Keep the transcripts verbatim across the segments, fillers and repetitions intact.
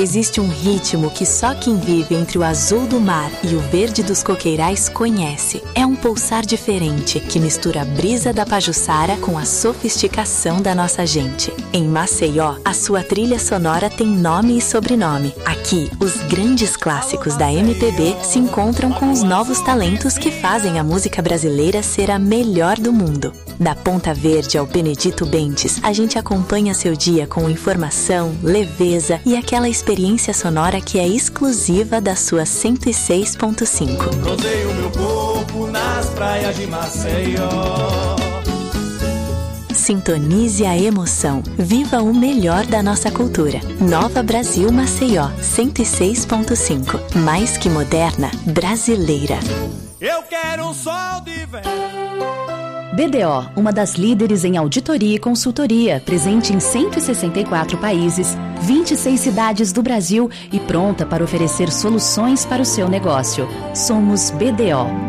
Existe um ritmo que só quem vive entre o azul do mar e o verde dos coqueirais conhece. É um pulsar diferente que mistura a brisa da Pajuçara com a sofisticação da nossa gente. Em Maceió, a sua trilha sonora tem nome e sobrenome. Aqui, os grandes clássicos da M P B se encontram com os novos talentos que fazem a música brasileira ser a melhor do mundo. Da Ponta Verde ao Benedito Bentes, a gente acompanha seu dia com informação, leveza e aquela experiência sonora que é exclusiva da sua cento e seis ponto cinco. Rodeio meu corpo nas praias de Maceió. Sintonize a emoção. Viva o melhor da nossa cultura. Nova Brasil Maceió, cento e seis ponto cinco. Mais que moderna, brasileira. Eu quero um sol de verão. B D O, uma das líderes em auditoria e consultoria, presente em cento e sessenta e quatro países, vinte e seis cidades do Brasil e pronta para oferecer soluções para o seu negócio. Somos B D O.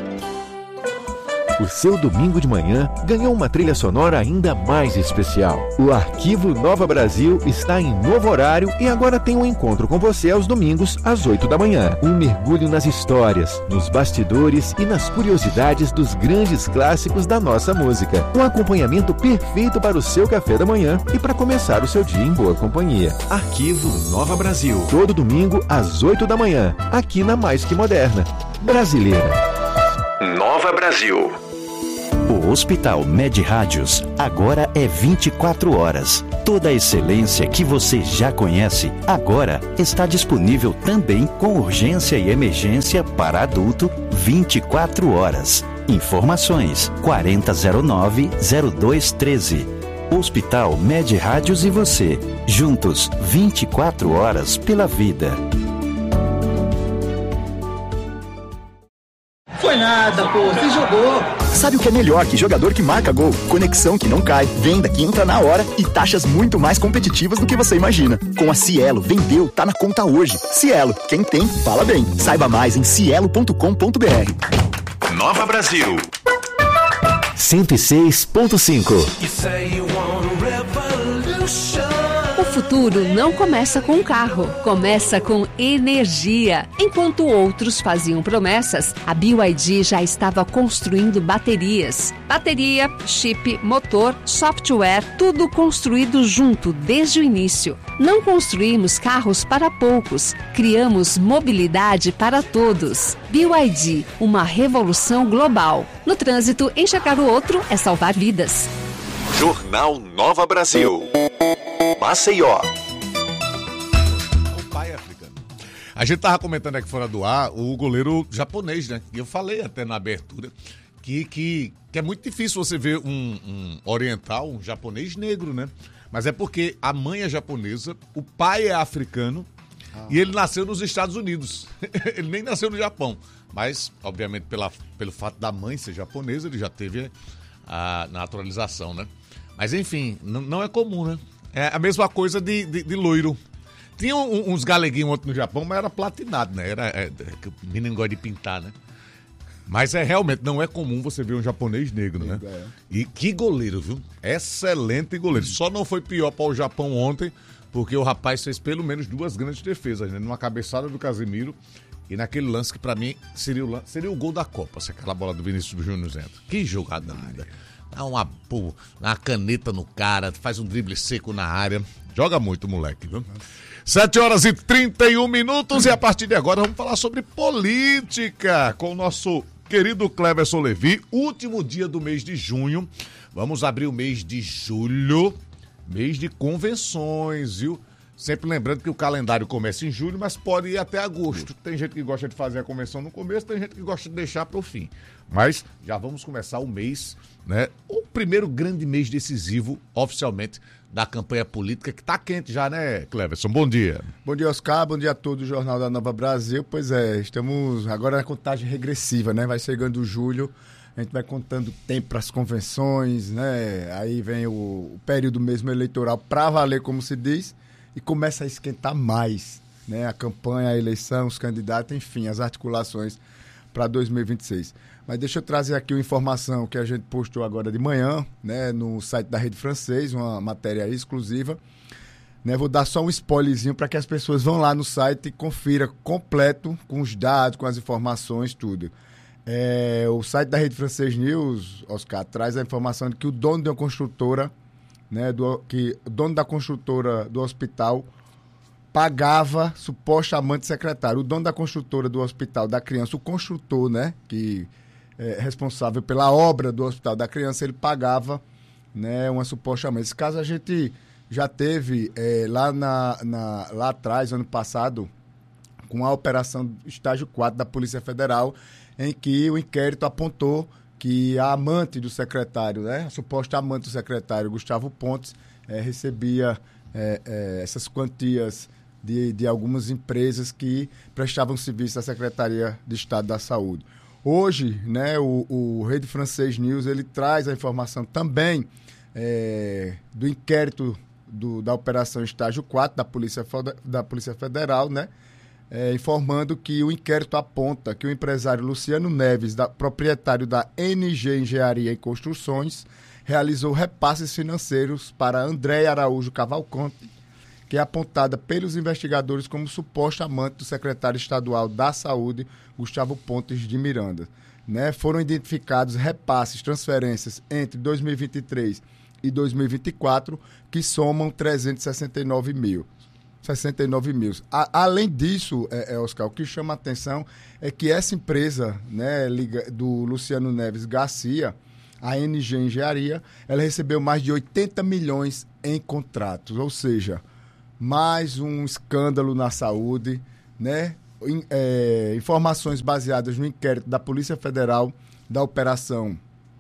O seu domingo de manhã ganhou uma trilha sonora ainda mais especial. O Arquivo Nova Brasil está em novo horário e agora tem um encontro com você aos domingos às oito da manhã. Um mergulho nas histórias, nos bastidores e nas curiosidades dos grandes clássicos da nossa música. Um acompanhamento perfeito para o seu café da manhã e para começar o seu dia em boa companhia. Arquivo Nova Brasil. Todo domingo às oito da manhã, aqui na Mais Que Moderna. Brasileira. Nova Brasil. O Hospital Med Rádios agora é vinte e quatro horas. Toda a excelência que você já conhece agora está disponível também com urgência e emergência para adulto vinte e quatro horas. Informações quarenta zero nove zero dois treze. Hospital Med Rádios e você, juntos vinte e quatro horas pela vida. Foi nada, pô, você jogou. Sabe o que é melhor que jogador que marca gol? Conexão que não cai, venda que entra na hora e taxas muito mais competitivas do que você imagina. Com a Cielo, vendeu, tá na conta hoje. Cielo, quem tem, fala bem. Saiba mais em cielo ponto com ponto b r. Nova Brasil. cento e seis ponto cinco. O futuro não começa com um carro, começa com energia. Enquanto outros faziam promessas, a B Y D já estava construindo baterias. Bateria, chip, motor, software, tudo construído junto desde o início. Não construímos carros para poucos, criamos mobilidade para todos. B Y D, uma revolução global. No trânsito, enxergar o outro é salvar vidas. Jornal Nova Brasil. Maceió. O pai africano. A gente tava comentando aqui fora do ar o goleiro japonês, né? E eu falei até na abertura que, que, que é muito difícil você ver um, um oriental, um japonês negro, né? Mas é porque a mãe é japonesa, o pai é africano ah. e ele nasceu nos Estados Unidos. Ele nem nasceu no Japão. Mas, obviamente, pela, pelo fato da mãe ser japonesa, ele já teve a naturalização, né? Mas, enfim, n- não é comum, né? É a mesma coisa de, de, de loiro. Tinha um, uns galeguinhos ontem no Japão, mas era platinado, né? Era, é, o menino gosta de pintar, né? Mas é realmente, não é comum você ver um japonês negro, né? É. E que goleiro, viu? Excelente goleiro. Só não foi pior para o Japão ontem, porque o rapaz fez pelo menos duas grandes defesas, né? Numa cabeçada do Casemiro e naquele lance que para mim seria o, seria o gol da Copa, se aquela bola do Vinícius Júnior entra. Que jogada linda. Dá uma, pô, uma caneta no cara, faz um drible seco na área. Joga muito, moleque, viu? sete horas e trinta e um minutos e a partir de agora vamos falar sobre política com o nosso querido Cleverson Levi. Último dia do mês de junho. Vamos abrir o mês de julho, mês de convenções, viu? Sempre lembrando que o calendário começa em julho, mas pode ir até agosto. Tem gente que gosta de fazer a convenção no começo, tem gente que gosta de deixar para o fim. Mas já vamos começar o mês, né? O primeiro grande mês decisivo, oficialmente, da campanha política, que tá quente já, né, Cleverson? Bom dia. Bom dia, Oscar. Bom dia a todo o Jornal da Nova Brasil. Pois é, estamos agora na contagem regressiva, né? Vai chegando julho, a gente vai contando tempo para as convenções, né? Aí vem o, o período mesmo eleitoral para valer, como se diz, e começa a esquentar mais, né? A campanha, a eleição, os candidatos, enfim, as articulações para dois mil e vinte e seis. Mas deixa eu trazer aqui uma informação que a gente postou agora de manhã, né, no site da Rede Francês, uma matéria exclusiva. né? Vou dar só um spoilerzinho para que as pessoas vão lá no site e confira completo, com os dados, com as informações, tudo. É, o site da Rede Francês News, Oscar, traz a informação de que o dono de uma construtora, né, do, que o dono da construtora do hospital pagava supostamente secretário. O dono da construtora do hospital da criança, o construtor, né, que é responsável pela obra do hospital da criança, ele pagava, né, uma supostamente. Esse caso a gente já teve é, lá, na, na, lá atrás, ano passado, com a operação estágio quatro da Polícia Federal, em que o inquérito apontou que a amante do secretário, né, a suposta amante do secretário, Gustavo Pontes, é, recebia é, é, essas quantias de, de algumas empresas que prestavam serviço à Secretaria de Estado da Saúde. Hoje, né, o, o Rede Francês News, ele traz a informação também é, do inquérito do, da Operação Estágio quatro da Polícia, da Polícia Federal, né, É, informando que o inquérito aponta que o empresário Luciano Neves, da, proprietário da N G Engenharia e Construções, realizou repasses financeiros para Andréia Araújo Cavalcante, que é apontada pelos investigadores como suposta amante do secretário estadual da Saúde, Gustavo Pontes de Miranda. Né? Foram identificados repasses, transferências entre dois mil e vinte e três e dois mil e vinte e quatro, que somam trezentos e sessenta e nove mil. sessenta e nove mil. A, além disso, é, é, Oscar, o que chama a atenção é que essa empresa, né, liga, do Luciano Neves Garcia, a N G Engenharia, ela recebeu mais de oitenta milhões em contratos, ou seja, mais um escândalo na saúde, né? In, é, informações baseadas no inquérito da Polícia Federal, da operação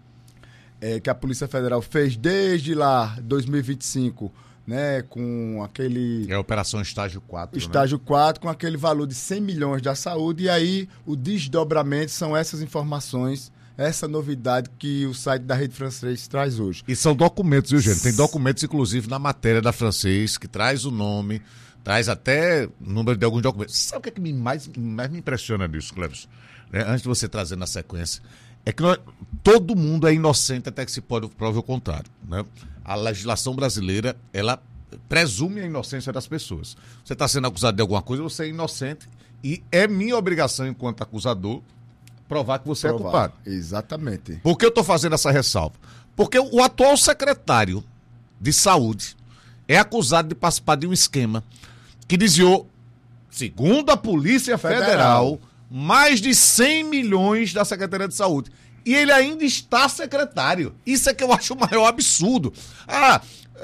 é, que a Polícia Federal fez desde lá, dois mil e vinte e cinco, né, com aquele... É a Operação Estágio quatro, Estágio né? quatro, com aquele valor de cem milhões da saúde, e aí o desdobramento são essas informações, essa novidade que o site da Rede Francês traz hoje. E são documentos, viu, gente? Tem documentos, inclusive, na matéria da Francês, que traz o nome, traz até o número de alguns documentos. Sabe o que é que me mais, mais me impressiona disso, Cleves? Né? Antes de você trazer na sequência, é que nós, todo mundo é inocente até que se pode, prove o contrário, né? A legislação brasileira, ela presume a inocência das pessoas. Você está sendo acusado de alguma coisa, você é inocente e é minha obrigação, enquanto acusador, provar que você provar. é culpado. Exatamente. Por que eu estou fazendo essa ressalva? Porque o atual secretário de Saúde é acusado de participar de um esquema que desviou, segundo a Polícia Federal, Federal mais de cem milhões da Secretaria de Saúde. E ele ainda está secretário. Isso é que eu acho o maior absurdo. Ah,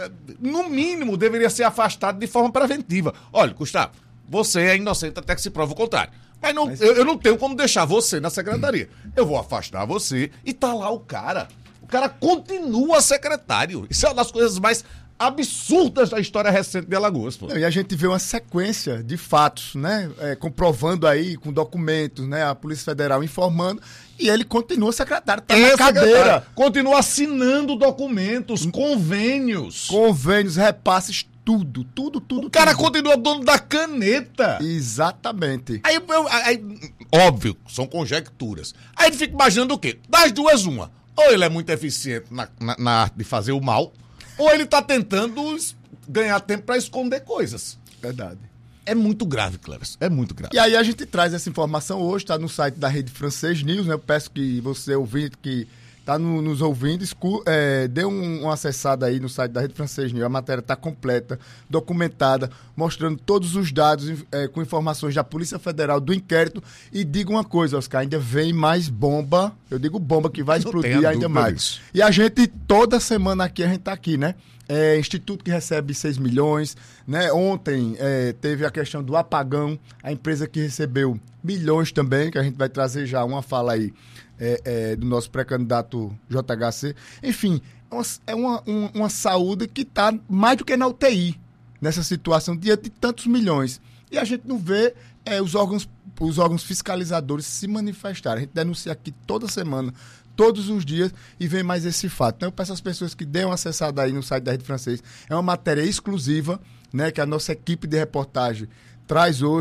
no mínimo deveria ser afastado de forma preventiva. Olha, Gustavo, você é inocente até que se prove o contrário. Mas, não, Mas... Eu, eu não tenho como deixar você na secretaria. Eu vou afastar você e tá lá o cara. O cara continua secretário. Isso é uma das coisas mais absurdas da história recente de Alagoas. Pô. E a gente vê uma sequência de fatos, né? É, comprovando aí com documentos, né? A Polícia Federal informando, e ele continua secretário, tá é na cadeira. Continua assinando documentos, convênios. Convênios, repasses, tudo, tudo, tudo. O cara tudo. continua dono da caneta. Exatamente. Aí, eu, aí, óbvio, são conjecturas. Aí ele fica imaginando o quê? Das duas, uma. Ou ele é muito eficiente na, na, na arte de fazer o mal, ou ele tá tentando ganhar tempo para esconder coisas. Verdade. É muito grave, Cleves. É muito grave. E aí a gente traz essa informação hoje, tá no site da Rede Francês News, né? Eu peço que você, ouvinte, que tá no, nos ouvindo, escu, é, dê um, uma acessada aí no site da Rede Francês News. A matéria tá completa, documentada, mostrando todos os dados é, com informações da Polícia Federal, do inquérito. E diga uma coisa, Oscar, ainda vem mais bomba. Eu digo bomba que vai explodir ainda mais. Disso. E a gente, toda semana aqui, a gente tá aqui, né? É, instituto que recebe seis milhões, né? Ontem é, teve a questão do apagão, a empresa que recebeu milhões também, que a gente vai trazer já uma fala aí é, é, do nosso pré-candidato J H C. Enfim, é uma, é uma, uma, uma saúde que está mais do que na U T I, nessa situação, diante de tantos milhões. E a gente não vê é, os, órgãos, os órgãos fiscalizadores se manifestarem. A gente denuncia aqui toda semana, todos os dias, e vem mais esse fato. Então eu peço às pessoas que dêem uma acessada aí no site da Rede Francês. É uma matéria exclusiva, né, que a nossa equipe de reportagem traz hoje,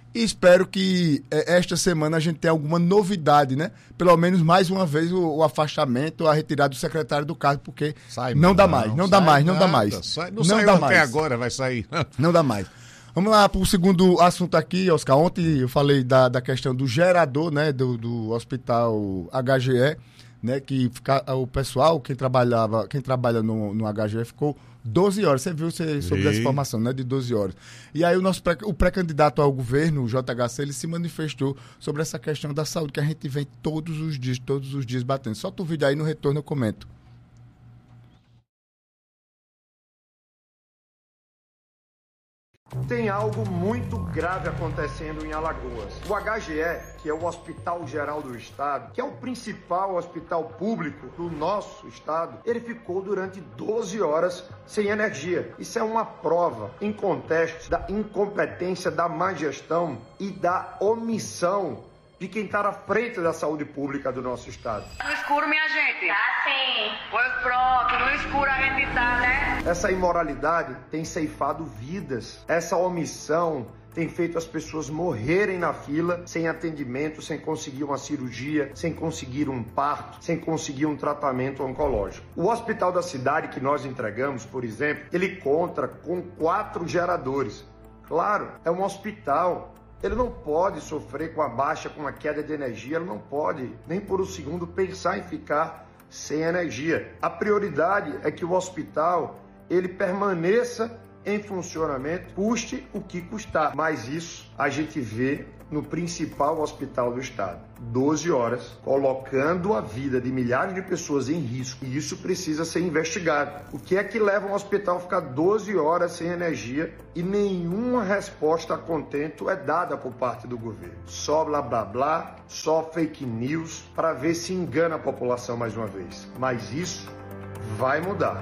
E espero que é, esta semana a gente tenha alguma novidade, né? Pelo menos mais uma vez o, o afastamento, a retirada do secretário do cargo, porque sai, não, não dá mais, não dá mais, nada, não dá mais. Sai, não não saiu dá até mais. agora, vai sair. Não dá mais. Vamos lá para o segundo assunto aqui, Oscar. Ontem eu falei da, da questão do gerador, né, do, do hospital H G E, né, que fica, o pessoal, quem trabalhava, quem trabalha no, no H G E ficou doze horas. Você viu você, sobre e... essa informação, né, de doze horas. E aí o nosso pré, o pré-candidato ao governo, o J H C, ele se manifestou sobre essa questão da saúde que a gente vem todos os dias, todos os dias batendo. Solta o vídeo aí, no retorno eu comento. Tem algo muito grave acontecendo em Alagoas. O H G E, que é o Hospital Geral do Estado, que é o principal hospital público do nosso estado, ele ficou durante doze horas sem energia. Isso é uma prova em contexto da incompetência, da má gestão e da omissão de quem está à frente da saúde pública do nosso estado. No escuro, minha gente. Tá sim. Pois pronto, no escuro a gente tá, né? Essa imoralidade tem ceifado vidas. Essa omissão tem feito as pessoas morrerem na fila, sem atendimento, sem conseguir uma cirurgia, sem conseguir um parto, sem conseguir um tratamento oncológico. O hospital da cidade que nós entregamos, por exemplo, ele conta com quatro geradores. Claro, é um hospital. Ele não pode sofrer com a baixa, com a queda de energia, ele não pode, nem por um segundo, pensar em ficar sem energia. A prioridade é que o hospital, ele permaneça em funcionamento, custe o que custar. Mas isso a gente vê no principal hospital do estado. doze horas, colocando a vida de milhares de pessoas em risco. E isso precisa ser investigado. O que é que leva um hospital a ficar doze horas sem energia e nenhuma resposta a contento é dada por parte do governo? Só blá blá blá, só fake news, para ver se engana a população mais uma vez. Mas isso vai mudar.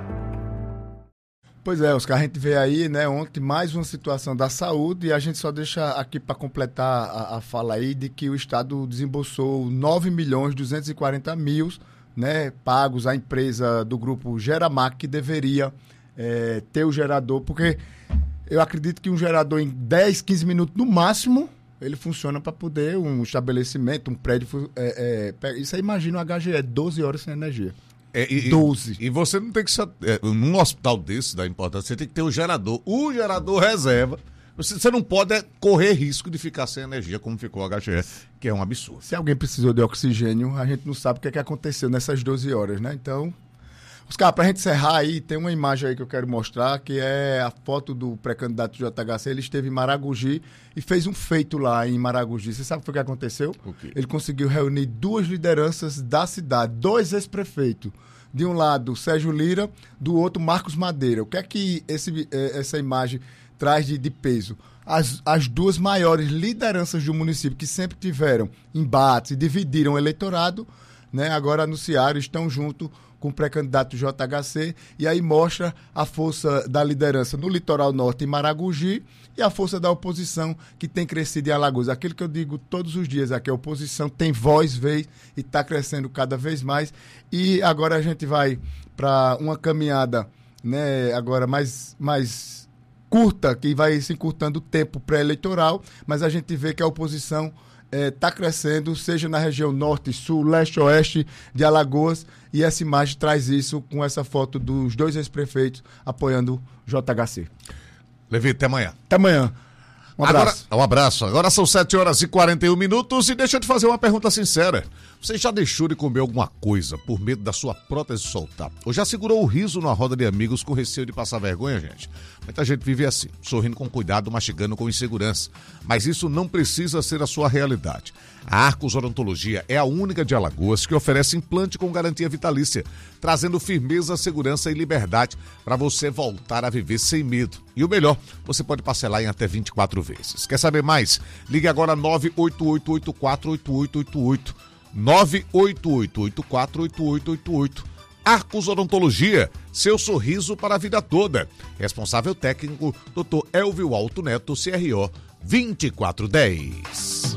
Pois é, Oscar, a gente vê aí, né, ontem mais uma situação da saúde e a gente só deixa aqui para completar a, a fala aí de que o Estado desembolsou nove milhões duzentos e quarenta mil, né, pagos à empresa do grupo Geramac, que deveria é, ter o gerador, porque eu acredito que um gerador em dez, quinze minutos no máximo, ele funciona para poder um estabelecimento, um prédio, é, é, isso aí imagina o H G E, doze horas sem energia. É, e, doze. E você não tem que... É, num hospital desse, da importância, você tem que ter o gerador. O gerador reserva. Você, você não pode é, correr risco de ficar sem energia, como ficou o H G E, que é um absurdo. Se alguém precisou de oxigênio, a gente não sabe o que, é que aconteceu nessas doze horas, né? Então, Oscar, pra gente encerrar aí, tem uma imagem aí que eu quero mostrar, que é a foto do pré-candidato J H C. Ele esteve em Maragogi e fez um feito lá em Maragogi. Você sabe o que aconteceu? O quê? Ele conseguiu reunir duas lideranças da cidade, dois ex-prefeitos. De um lado, Sérgio Lira, do outro, Marcos Madeira. O que é que esse, essa imagem traz de, de peso? As, as duas maiores lideranças do município, que sempre tiveram embates e dividiram o eleitorado, né, agora anunciaram, estão junto com o pré-candidato J H C, e aí mostra a força da liderança no litoral norte, em Maragogi, e a força da oposição que tem crescido em Alagoas. Aquilo que eu digo todos os dias aqui, a oposição tem voz, vez, e está crescendo cada vez mais. E agora a gente vai para uma caminhada, né, agora mais, mais curta, que vai se encurtando o tempo pré-eleitoral, mas a gente vê que a oposição está é, crescendo, seja na região norte, sul, leste, oeste de Alagoas, e essa imagem traz isso com essa foto dos dois ex-prefeitos apoiando J H C. Levi, até amanhã. Até amanhã. Um abraço. Agora, um abraço. Agora são sete horas e quarenta e um minutos e deixa eu te fazer uma pergunta sincera. Você já deixou de comer alguma coisa por medo da sua prótese soltar? Ou já segurou o riso numa roda de amigos com receio de passar vergonha, gente? Muita gente vive assim, sorrindo com cuidado, mastigando com insegurança. Mas isso não precisa ser a sua realidade. A Arcos Odontologia é a única de Alagoas que oferece implante com garantia vitalícia, trazendo firmeza, segurança e liberdade para você voltar a viver sem medo. E o melhor, você pode parcelar em até vinte e quatro vezes. Quer saber mais? Ligue agora nove oito oito oito quatro oito oito oito oito. nove oito oito oito quatro oito oito oito oito. Arcos Odontologia, seu sorriso para a vida toda. Responsável técnico, doutor Elvio Alto Neto, C R O vinte e quatro dez.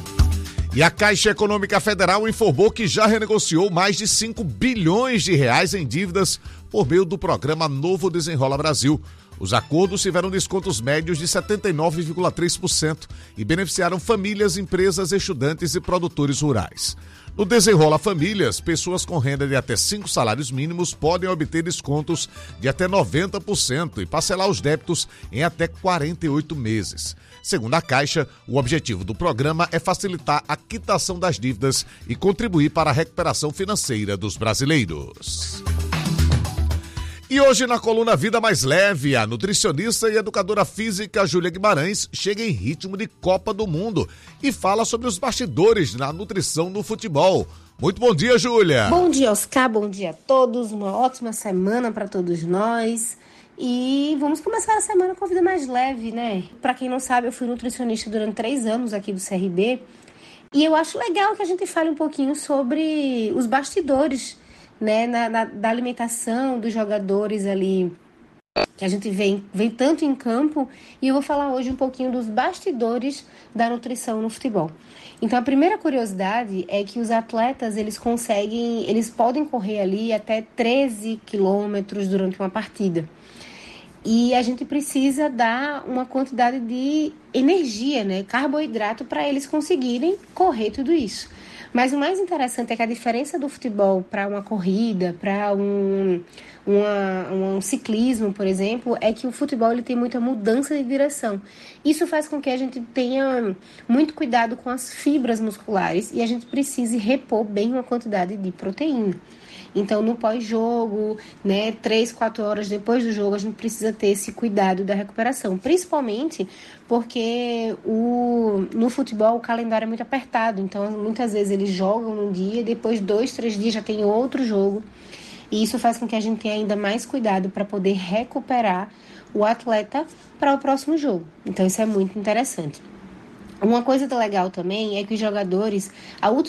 E a Caixa Econômica Federal informou que já renegociou mais de cinco bilhões de reais em dívidas por meio do programa Novo Desenrola Brasil. Os acordos tiveram descontos médios de setenta e nove vírgula três por cento e beneficiaram famílias, empresas, estudantes e produtores rurais. No Desenrola Famílias, pessoas com renda de até cinco salários mínimos podem obter descontos de até noventa por cento e parcelar os débitos em até quarenta e oito meses. Segundo a Caixa, o objetivo do programa é facilitar a quitação das dívidas e contribuir para a recuperação financeira dos brasileiros. E hoje na coluna Vida Mais Leve, a nutricionista e educadora física Júlia Guimarães chega em ritmo de Copa do Mundo e fala sobre os bastidores na nutrição no futebol. Muito bom dia, Júlia! Bom dia, Oscar, bom dia a todos, uma ótima semana para todos nós. E vamos começar a semana com a Vida Mais Leve, né? Para quem não sabe, eu fui nutricionista durante três anos aqui do C R B e eu acho legal que a gente fale um pouquinho sobre os bastidores, né, na, na, da alimentação dos jogadores ali, que a gente vê, vê tanto em campo, e eu vou falar hoje um pouquinho dos bastidores da nutrição no futebol. Então, a primeira curiosidade é que os atletas, eles conseguem, eles podem correr ali até treze quilômetros durante uma partida. E a gente precisa dar uma quantidade de energia, né, carboidrato, para eles conseguirem correr tudo isso. Mas o mais interessante é que a diferença do futebol para uma corrida, para um, uma, um ciclismo, por exemplo, é que o futebol ele tem muita mudança de direção. Isso faz com que a gente tenha muito cuidado com as fibras musculares e a gente precise repor bem uma quantidade de proteína. Então, no pós-jogo, né, três, quatro horas depois do jogo, a gente precisa ter esse cuidado da recuperação. Principalmente porque o, no futebol o calendário é muito apertado. Então, muitas vezes eles jogam num dia e depois, dois, três dias, já tem outro jogo. E isso faz com que a gente tenha ainda mais cuidado para poder recuperar o atleta para o próximo jogo. Então, isso é muito interessante. Uma coisa legal também é que os jogadores... A